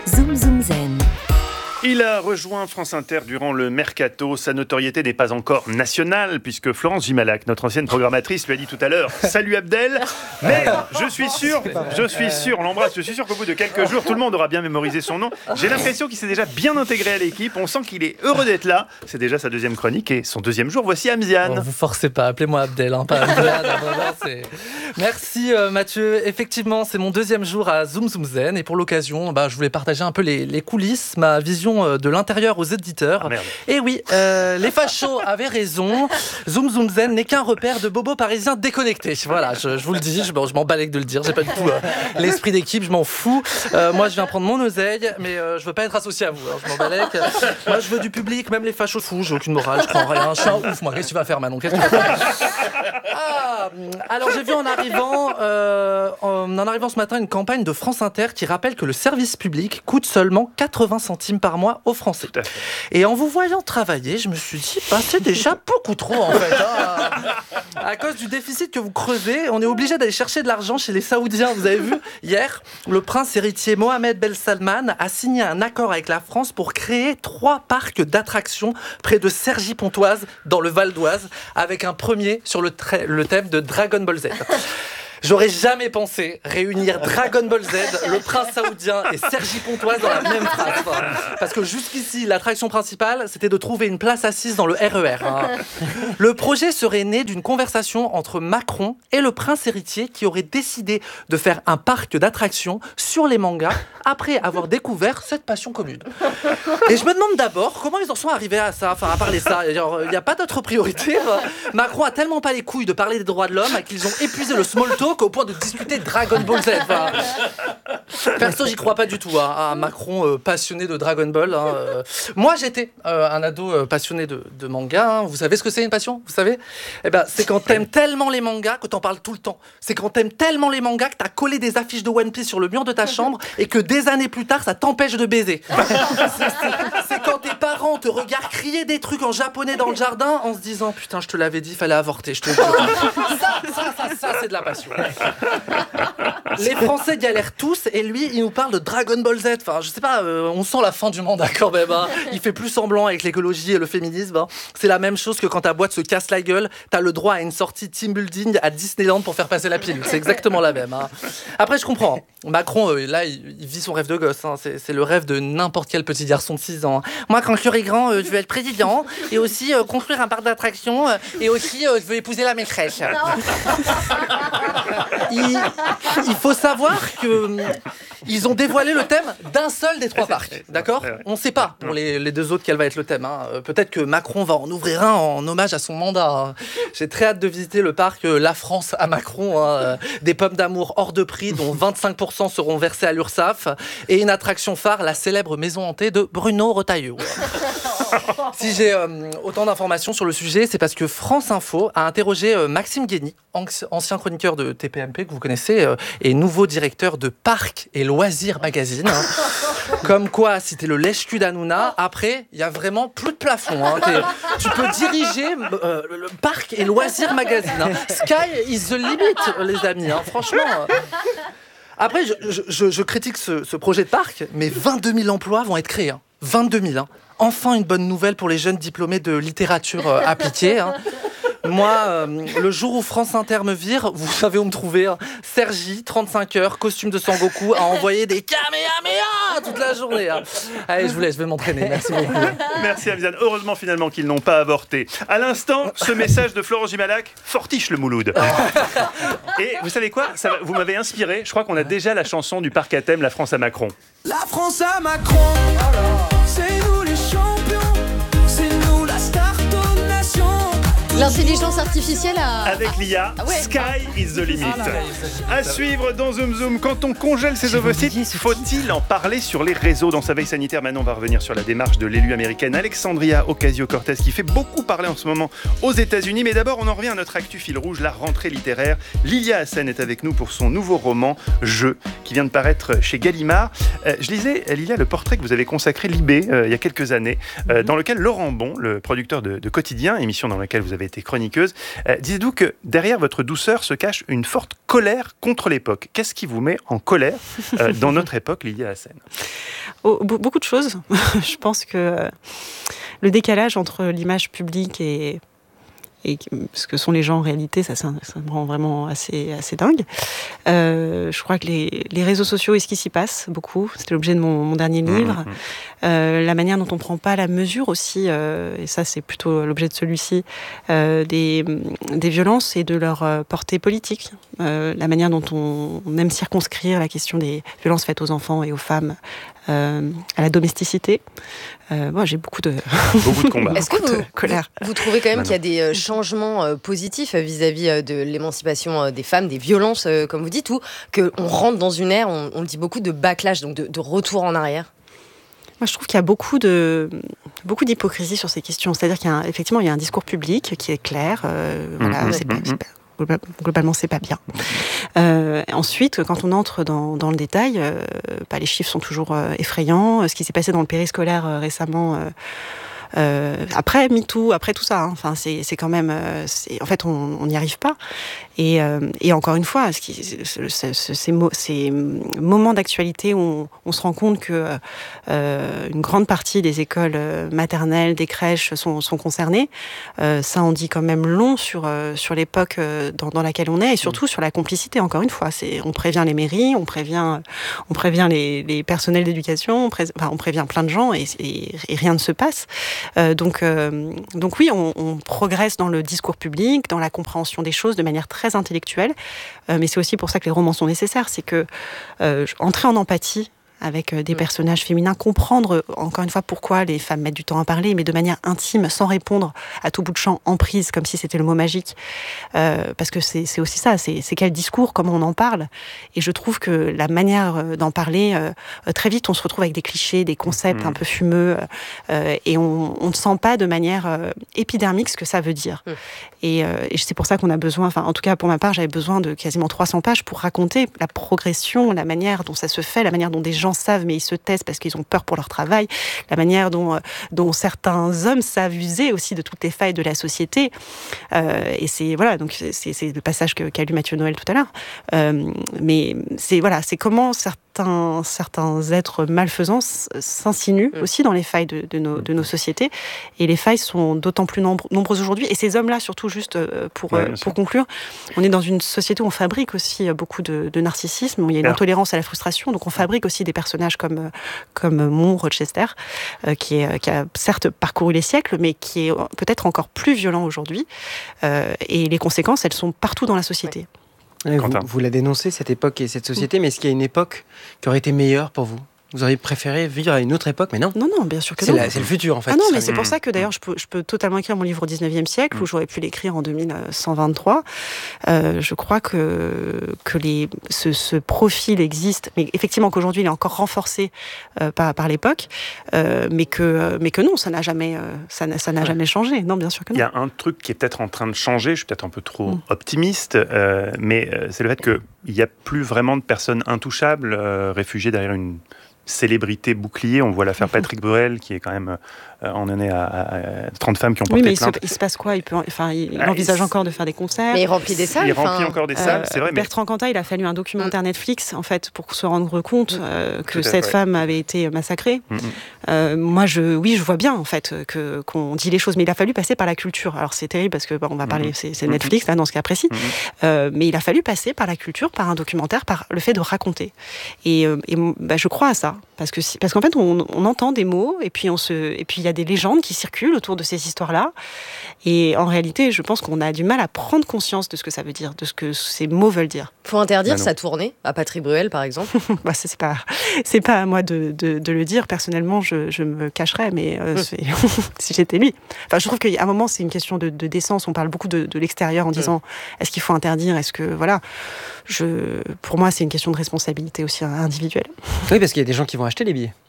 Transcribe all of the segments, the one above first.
Zoom Zoom Zen. Il a rejoint France Inter durant le Mercato. Sa notoriété n'est pas encore nationale puisque Florence Gimalak, notre ancienne programmatrice, lui a dit tout à l'heure « Salut Abdel !» Mais je suis sûr, on l'embrasse, je suis sûr qu'au bout de quelques jours, tout le monde aura bien mémorisé son nom. J'ai l'impression qu'il s'est déjà bien intégré à l'équipe. On sent qu'il est heureux d'être là. C'est déjà sa deuxième chronique et son deuxième jour. Voici Amziane. Vous forcez pas, appelez-moi Abdel, pas Amziane. Merci Mathieu. Effectivement, c'est mon deuxième jour à Zoom Zoom Zen et pour l'occasion, je voulais partager un peu les coulisses, ma vision de l'intérieur aux éditeurs. Et oui, les fachos avaient raison. Zoom Zoom Zen n'est qu'un repère de bobos parisiens déconnectés. Voilà, je vous le dis, je m'en balèque de le dire. J'ai pas du tout l'esprit d'équipe, je m'en fous. Moi, je viens prendre mon oseille, mais je veux pas être associé à vous. Je m'en balèque. Moi, je veux du public, même les fachos fous. J'ai aucune morale, je prends rien. Je suis un ouf, moi. Qu'est-ce que tu vas faire, Manon? Qu'est-ce que tu vas faire? Alors, j'ai vu en arrivant ce matin une campagne de France Inter qui rappelle que le service public coûte seulement 80 centimes par mois aux Français. Et en vous voyant travailler, je me suis dit, c'est déjà beaucoup trop en fait. À cause du déficit que vous creusez, on est obligé d'aller chercher de l'argent chez les Saoudiens. Vous avez vu, hier, le prince héritier Mohamed Ben Salman a signé un accord avec la France pour créer 3 parcs d'attractions près de Cergy-Pontoise, dans le Val d'Oise, avec un premier sur le thème de Dragon Ball Z. J'aurais jamais pensé réunir Dragon Ball Z, le prince saoudien et Cergy-Pontoise dans la même phrase. Parce que jusqu'ici, l'attraction principale, c'était de trouver une place assise dans le RER. Le projet serait né d'une conversation entre Macron et le prince héritier qui aurait décidé de faire un parc d'attractions sur les mangas après avoir découvert cette passion commune. Et je me demande d'abord comment ils en sont arrivés à ça, à parler ça. Il n'y a pas d'autre priorité. Macron a tellement pas les couilles de parler des droits de l'homme qu'ils ont épuisé le small talk au point de discuter Dragon Ball Z. Perso, j'y crois pas du tout. Un Macron passionné de Dragon Ball. Moi, j'étais un ado passionné de manga. Vous savez ce que c'est une passion? Vous savez? C'est quand t'aimes tellement les mangas que t'en parles tout le temps. C'est quand t'aimes tellement les mangas que t'as collé des affiches de One Piece sur le mur de ta chambre et que des années plus tard, ça t'empêche de baiser. C'est quand tes parents te regardent crier des trucs en japonais dans le jardin en se disant « Putain, je te l'avais dit, fallait avorter, je te jure. » Ça, c'est de la passion. Les Français galèrent tous et lui, il nous parle de Dragon Ball Z. Je sais pas, on sent la fin du monde quand même. Il fait plus semblant avec l'écologie et le féminisme. C'est la même chose que quand ta boîte se casse la gueule, t'as le droit à une sortie team building à Disneyland pour faire passer la pilule. C'est exactement la même. Après, je comprends. Macron, là, il vit son rêve de gosse. C'est le rêve de n'importe quel petit garçon de 6 ans. Moi, quand je serai grand, je veux être président et aussi construire un parc d'attractions et aussi, je veux épouser la maîtresse. Il faut savoir qu'ils ont dévoilé le thème d'un seul des 3 parcs, d'accord? On ne sait pas pour les 2 autres quel va être le thème. Peut-être que Macron va en ouvrir un en hommage à son mandat. J'ai très hâte de visiter le parc La France à Macron. Des pommes d'amour hors de prix dont 25% seront versés à l'URSSAF et une attraction phare, la célèbre maison hantée de Bruno Retailleau. Si j'ai autant d'informations sur le sujet, c'est parce que France Info a interrogé Maxime Guény, ancien chroniqueur de TPMP que vous connaissez, et nouveau directeur de Parcs et Loisirs Magazine. Comme quoi, si t'es le lèche-cul d'Hanouna, après, il y a vraiment plus de plafond. Tu peux diriger le Parcs et Loisirs Magazine. Sky is the limit, les amis. Franchement. Après, je critique ce projet de parc, mais 22 000 emplois vont être créés. 22 000. Enfin, une bonne nouvelle pour les jeunes diplômés de littérature appliquée. Moi, le jour où France Inter me vire, vous savez où me trouver. Cergy, 35 heures, costume de Sangoku, à envoyer des Kamehameha toute la journée. Allez, je vous laisse, je vais m'entraîner. Merci beaucoup. Merci Amziane. Heureusement finalement qu'ils n'ont pas avorté. À l'instant, ce message de Florence Gimalak, fortiche le Mouloud. Et vous savez quoi? Vous m'avez inspiré. Je crois qu'on a déjà la chanson du parc à thème La France à Macron. La France à Macron, c'est nous les champions, c'est nous la start-up-nation. L'intelligence artificielle a... Avec l'IA, Sky is the limit. À suivre dans Zoom Zoom. Quand on congèle ses ovocytes, faut-il en parler sur les réseaux? Dans sa veille sanitaire, Manon va revenir sur la démarche de l'élue américaine Alexandria Ocasio-Cortez qui fait beaucoup parler en ce moment aux États-Unis. Mais d'abord, on en revient à notre actu fil rouge, la rentrée littéraire. Lilia Hassen est avec nous pour son nouveau roman Je, qui vient de paraître chez Gallimard. Je lisais, Lilia, le portrait que vous avez consacré Libé il y a quelques années, dans lequel Laurent Bon, le producteur de Quotidien, émission dans laquelle vous avez été chroniqueuse. Dites-vous que derrière votre douceur se cache une forte colère contre l'époque. Qu'est-ce qui vous met en colère dans notre époque, Lydia Hassen? Beaucoup de choses. Je pense que le décalage entre l'image publique et ce que sont les gens en réalité, ça me rend vraiment assez dingue. Je crois que les réseaux sociaux et ce qui s'y passe beaucoup, c'était l'objet de mon dernier livre, la manière dont on ne prend pas la mesure aussi, et ça c'est plutôt l'objet de celui-ci, des violences et de leur portée politique, la manière dont on aime circonscrire la question des violences faites aux enfants et aux femmes à la domesticité. Moi, j'ai beaucoup de combats. Est-ce que colère. Vous trouvez quand même qu'il y a des changements positifs vis-à-vis de l'émancipation des femmes, des violences, comme vous dites, ou qu'on rentre dans une ère, on dit beaucoup de backlash, donc de retour en arrière? Moi, je trouve qu'il y a beaucoup d'hypocrisie sur ces questions. C'est-à-dire qu'effectivement, il y a un discours public qui est clair. Globalement, c'est pas bien. Ensuite, quand on entre dans le détail, les chiffres sont toujours effrayants. Ce qui s'est passé dans le périscolaire récemment, après MeToo, après tout ça, enfin, c'est quand même... en fait, on n'y arrive pas. Et encore une fois, ces moments d'actualité où on se rend compte que une grande partie des écoles maternelles, des crèches sont concernées, ça en dit quand même long sur l'époque dans laquelle on est, et surtout sur la complicité, encore une fois. On prévient les mairies, on prévient les personnels d'éducation, on prévient plein de gens, et rien ne se passe. Donc oui, on progresse dans le discours public, dans la compréhension des choses de manière très intellectuelle, mais c'est aussi pour ça que les romans sont nécessaires, c'est que entrer en empathie avec des personnages féminins, comprendre encore une fois pourquoi les femmes mettent du temps à parler, mais de manière intime, sans répondre à tout bout de champ, en prise, comme si c'était le mot magique. Parce que c'est aussi ça, c'est quel discours, comment on en parle. Et je trouve que la manière d'en parler, très vite on se retrouve avec des clichés, des concepts un peu fumeux, et on ne sent pas de manière épidermique ce que ça veut dire. Et c'est pour ça qu'on a besoin, enfin en tout cas pour ma part, j'avais besoin de quasiment 300 pages pour raconter la progression, la manière dont ça se fait, la manière dont des gens savent mais ils se taisent parce qu'ils ont peur pour leur travail, la manière dont certains hommes savent user aussi de toutes les failles de la société, et c'est donc c'est le passage qu'a lu Mathieu Noël tout à l'heure, mais c'est comment certains êtres malfaisants s'insinuent aussi dans les failles de nos sociétés, et les failles sont d'autant plus nombreuses aujourd'hui, et ces hommes-là surtout, juste pour conclure, on est dans une société où on fabrique aussi beaucoup de narcissisme, il y a une intolérance à la frustration, donc on fabrique aussi des personnages comme Mon Rochester, qui a certes parcouru les siècles, mais qui est peut-être encore plus violent aujourd'hui, et les conséquences, elles sont partout dans la société. Vous la dénoncez, cette époque et cette société, mais est-ce qu'il y a une époque qui aurait été meilleure pour vous ? Vous auriez préféré vivre à une autre époque, mais non. Non, bien sûr que non. C'est le futur, en fait. Ah non, mais c'est pour ça que d'ailleurs, je peux totalement écrire mon livre au 19e siècle, où j'aurais pu l'écrire en 2123. Je crois que ce profil existe, mais effectivement qu'aujourd'hui, il est encore renforcé par l'époque, mais que non, ça n'a jamais changé. Non, bien sûr que non. Il y a un truc qui est peut-être en train de changer, je suis peut-être un peu trop optimiste, mais c'est le fait qu'il n'y a plus vraiment de personnes intouchables, réfugiées derrière une célébrité bouclier. On voit l'affaire Patrick Bruel, qui est quand même en année à 30 femmes qui ont porté plainte. Il se passe quoi ? Il envisage encore de faire des concerts. Mais il remplit des salles. Il remplit encore des salles, c'est vrai. Bertrand Cantat, il a fallu un documentaire Netflix, en fait, pour se rendre compte que cette femme avait été massacrée. Moi, je vois bien, en fait, qu'on dit les choses, mais il a fallu passer par la culture. Alors, c'est terrible, parce que on va parler, c'est Netflix, là, dans ce cas précis. Mais il a fallu passer par la culture, par un documentaire, par le fait de raconter. Et je crois à ça. Parce qu'en fait, on entend des mots, et puis il y a des légendes qui circulent autour de ces histoires-là. Et en réalité, je pense qu'on a du mal à prendre conscience de ce que ça veut dire, de ce que ces mots veulent dire. Faut interdire sa tournée à Patrick Bruel, par exemple. C'est pas à moi de le dire. Personnellement, je me cacherais, mais si j'étais lui. Enfin, je trouve qu'à un moment, c'est une question de décence. On parle beaucoup de l'extérieur en disant est-ce qu'il faut interdire ? Est-ce que pour moi, c'est une question de responsabilité aussi individuelle. Oui, parce qu'il y a des gens qui vont acheter les billets.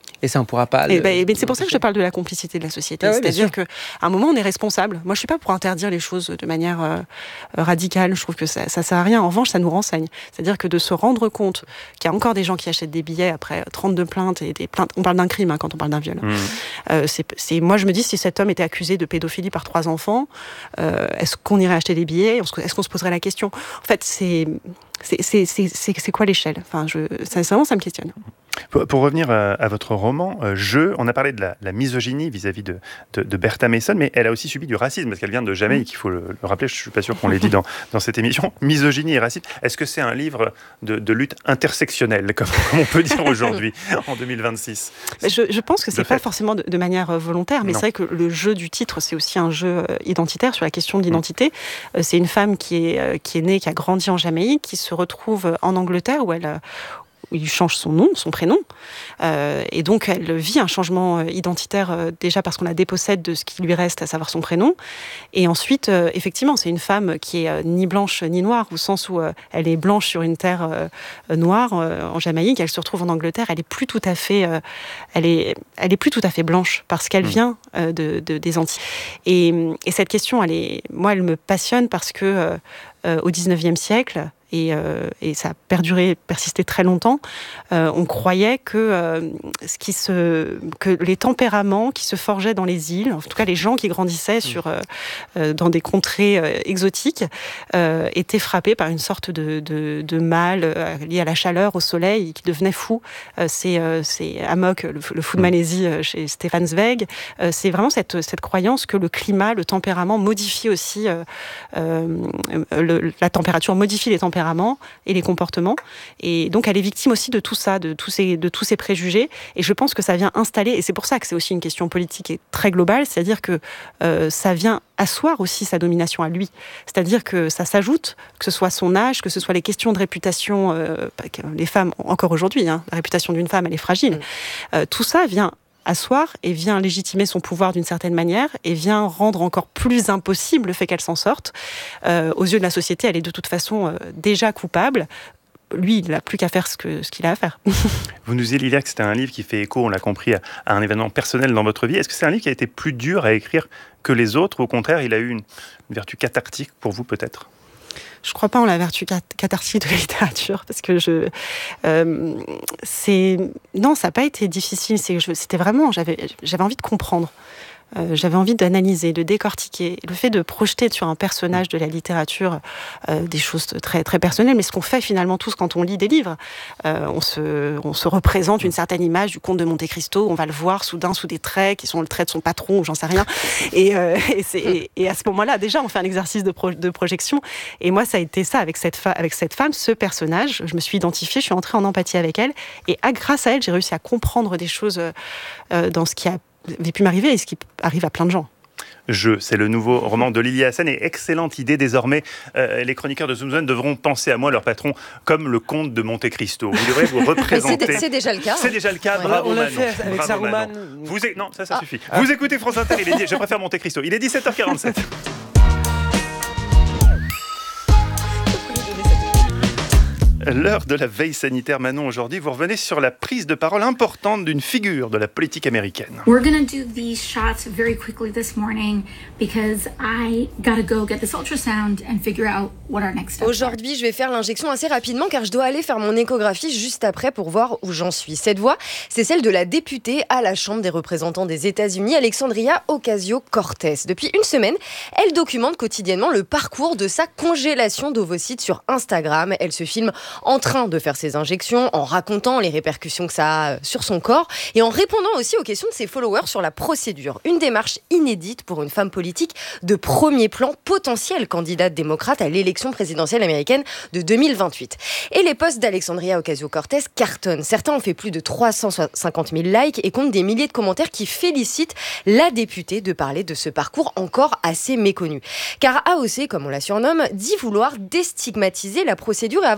Et ça, on ne pourra pas... Mais c'est pour ça que je parle de la complicité de la société. Ah ouais, c'est-à-dire qu'à un moment, on est responsable. Moi, je ne suis pas pour interdire les choses de manière radicale. Je trouve que ça ne sert à rien. En revanche, ça nous renseigne. C'est-à-dire que de se rendre compte qu'il y a encore des gens qui achètent des billets après 32 plaintes et des plaintes... On parle d'un crime quand on parle d'un viol. Moi, je me dis, si cet homme était accusé de pédophilie par 3 enfants, est-ce qu'on irait acheter des billets ? Est-ce qu'on se poserait la question ? En fait, c'est quoi l'échelle ? Enfin, vraiment, ça me questionne. Pour revenir à votre roman, on a parlé de la misogynie vis-à-vis de Bertha Mason, mais elle a aussi subi du racisme, parce qu'elle vient de Jamaïque, il faut le rappeler, je ne suis pas sûr qu'on l'ait dit dans cette émission. Misogynie et racisme, est-ce que c'est un livre de lutte intersectionnelle, comme on peut dire aujourd'hui, en 2026 ? Je pense que ce n'est pas forcément de manière volontaire, mais c'est vrai que le jeu du titre, c'est aussi un jeu identitaire sur la question de l'identité. C'est une femme qui est née, qui a grandi en Jamaïque, qui se retrouve en Angleterre, où il change son nom, son prénom, et donc elle vit un changement identitaire déjà parce qu'on la dépossède de ce qui lui reste, à savoir son prénom, et ensuite, effectivement, c'est une femme qui est ni blanche ni noire, au sens où elle est blanche sur une terre noire en Jamaïque, elle se retrouve en Angleterre, elle est plus tout à fait blanche parce qu'elle vient des Antilles. Et cette question, elle me passionne parce que au XIXe siècle, et ça a persisté très longtemps, on croyait que les tempéraments qui se forgeaient dans les îles, en tout cas les gens qui grandissaient dans des contrées exotiques, étaient frappés par une sorte de mal lié à la chaleur, au soleil, et qui devenaient fous. C'est Amok, le fou de Malaisie, chez Stefan Zweig. C'est vraiment cette croyance que le climat, le tempérament modifie aussi la température, modifie les tempéraments et les comportements, et donc elle est victime aussi de tout ça, de tous ces préjugés, et je pense que ça vient installer, et c'est pour ça que c'est aussi une question politique et très globale, c'est-à-dire que ça vient asseoir aussi sa domination à lui, c'est-à-dire que ça s'ajoute, que ce soit son âge, que ce soit les questions de réputation, les femmes, encore aujourd'hui, la réputation d'une femme, elle est fragile, tout ça vient asseoir et vient légitimer son pouvoir d'une certaine manière et vient rendre encore plus impossible le fait qu'elle s'en sorte. Aux yeux de la société, elle est de toute façon déjà coupable. Lui, il n'a plus qu'à faire ce qu'il a à faire. Vous nous disiez, Lilia, que c'était un livre qui fait écho, on l'a compris, à un événement personnel dans votre vie. Est-ce que c'est un livre qui a été plus dur à écrire que les autres, ou au contraire, il a eu une vertu cathartique pour vous, peut-être ? Je ne crois pas en la vertu cathartique de la littérature, parce que non, ça n'a pas été difficile. C'était vraiment, j'avais envie de comprendre. J'avais envie d'analyser, de décortiquer. Le fait de projeter sur un personnage de la littérature des choses très, très personnelles, mais ce qu'on fait finalement tous quand on lit des livres. On se représente une certaine image du comte de Monte Cristo, on va le voir soudain sous des traits qui sont le trait de son patron, ou j'en sais rien. Et à ce moment-là, déjà, on fait un exercice de projection. Et moi, ça a été ça avec cette femme, ce personnage. Je me suis identifiée, je suis entrée en empathie avec elle. Et grâce à elle, j'ai réussi à comprendre des choses dans ce qui avait pu m'arriver et ce qui arrive à plein de gens. C'est le nouveau roman de Lilia Hassen, et excellente idée désormais. Les chroniqueurs de Zoom Zone devront penser à moi, leur patron, comme le comte de Monte Cristo. Vous devrez vous représenter. C'est déjà le cas. C'est déjà le cas. Bravo, on l'a Manon. fait avec Saruman. Non, ça suffit. Vous écoutez France Inter. Je préfère Monte Cristo. Il est 17h47. L'heure de la veille sanitaire, Manon, aujourd'hui, vous revenez sur la prise de parole importante d'une figure de la politique américaine. We're going to do these shots very quickly this morning because I gotta go get this ultrasound and figure out what our next steps are. Aujourd'hui, je vais faire l'injection assez rapidement car je dois aller faire mon échographie juste après pour voir où j'en suis. Cette voix, c'est celle de la députée à la Chambre des représentants des États-Unis, Alexandria Ocasio-Cortez. Depuis une semaine, elle documente quotidiennement le parcours de sa congélation d'ovocytes sur Instagram. Elle se filme en train de faire ses injections, en racontant les répercussions que ça a sur son corps et en répondant aussi aux questions de ses followers sur la procédure. Une démarche inédite pour une femme politique de premier plan, potentielle candidate démocrate à l'élection présidentielle américaine de 2028. Et les posts d'Alexandria Ocasio-Cortez cartonnent. Certains ont fait plus de 350 000 likes et comptent des milliers de commentaires qui félicitent la députée de parler de ce parcours encore assez méconnu. Car AOC, comme on la surnomme, dit vouloir déstigmatiser la procédure et avoir davantage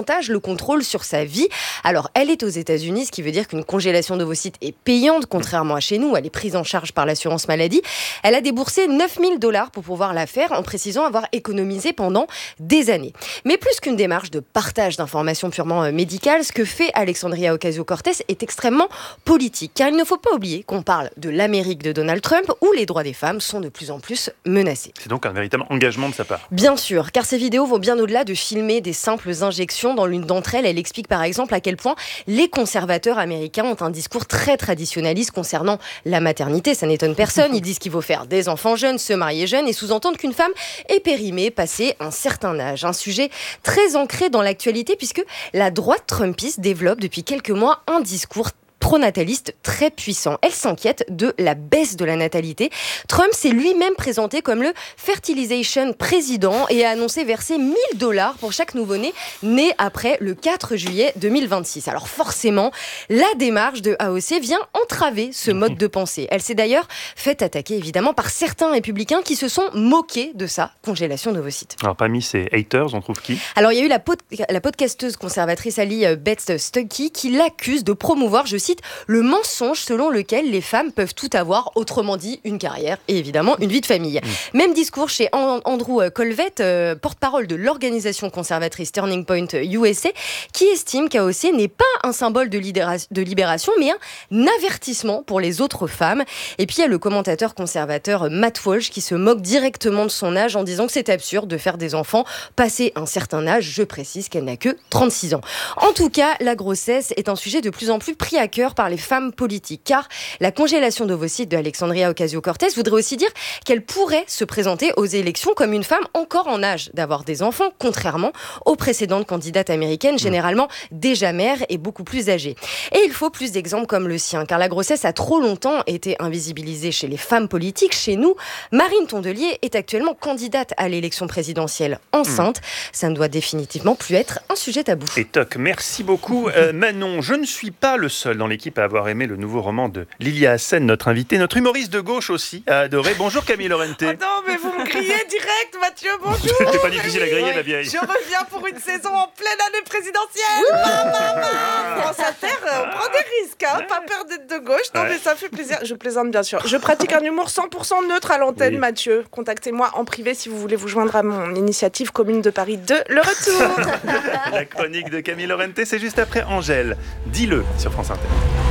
davantage le contrôle sur sa vie. Alors, elle est aux États-Unis, ce qui veut dire qu'une congélation d'ovocytes est payante, contrairement à chez nous. Elle est prise en charge par l'assurance maladie. Elle a déboursé $9 000 pour pouvoir la faire, en précisant avoir économisé pendant des années. Mais plus qu'une démarche de partage d'informations purement médicales, ce que fait Alexandria Ocasio-Cortez est extrêmement politique. Car il ne faut pas oublier qu'on parle de l'Amérique de Donald Trump, où les droits des femmes sont de plus en plus menacés. C'est donc un véritable engagement de sa part. Bien sûr, car ces vidéos vont bien au-delà de filmer des simples injections. Dans l'une d'entre elles, elle explique par exemple à quel point les conservateurs américains ont un discours très traditionnaliste concernant la maternité. Ça n'étonne personne. Ils disent qu'il faut faire des enfants jeunes, se marier jeune et sous-entendent qu'une femme est périmée passé un certain âge. Un sujet très ancré dans l'actualité puisque la droite trumpiste développe depuis quelques mois un discours pronataliste très puissant. Elle s'inquiète de la baisse de la natalité. Trump s'est lui-même présenté comme le fertilization président et a annoncé verser $1 000 pour chaque nouveau-né né après le 4 juillet 2026. Alors forcément, la démarche de AOC vient entraver ce mode de pensée. Elle s'est d'ailleurs fait attaquer évidemment par certains républicains qui se sont moqués de sa congélation d'ovocytes. Alors parmi ces haters, on trouve qui ? Alors il y a eu la podcasteuse conservatrice Ali Beth Stuckey qui l'accuse de promouvoir, je cite, le mensonge selon lequel les femmes peuvent tout avoir, autrement dit une carrière et évidemment une vie de famille. Même discours chez Andrew Colvett, porte-parole de l'organisation conservatrice Turning Point USA, qui estime qu'AOC n'est pas un symbole de libération, mais un avertissement pour les autres femmes. Et puis il y a le commentateur conservateur Matt Walsh qui se moque directement de son âge en disant que c'est absurde de faire des enfants passé un certain âge. Je précise qu'elle n'a que 36 ans. En tout cas, la grossesse est un sujet de plus en plus pris à cœur par les femmes politiques, car la congélation d'ovocytes de Alexandria Ocasio-Cortez voudrait aussi dire qu'elle pourrait se présenter aux élections comme une femme encore en âge d'avoir des enfants, contrairement aux précédentes candidates américaines, généralement déjà mères et beaucoup plus âgées. Et il faut plus d'exemples comme le sien, car la grossesse a trop longtemps été invisibilisée chez les femmes politiques. Chez nous, Marine Tondelier est actuellement candidate à l'élection présidentielle enceinte. Ça ne doit définitivement plus être un sujet tabou. Et toc, merci beaucoup Manon. Je ne suis pas le seul dans l'équipe à avoir aimé le nouveau roman de Lilia Hassen, notre invitée. Notre humoriste de gauche aussi a adoré. Bonjour Camille Lorente. Oh non, mais vous me grillez direct, Mathieu, bonjour. C'était pas difficile à griller, la vieille. Je reviens pour une saison en pleine année présidentielle. France Inter, on prend des risques, hein. Pas peur d'être de gauche. Non, mais ça fait plaisir. Je plaisante bien sûr. Je pratique un humour 100% neutre à l'antenne, Mathieu. Contactez-moi en privé si vous voulez vous joindre à mon initiative Commune de Paris 2, le retour. La chronique de Camille Lorente, c'est juste après Angèle. Dis-le sur France Inter.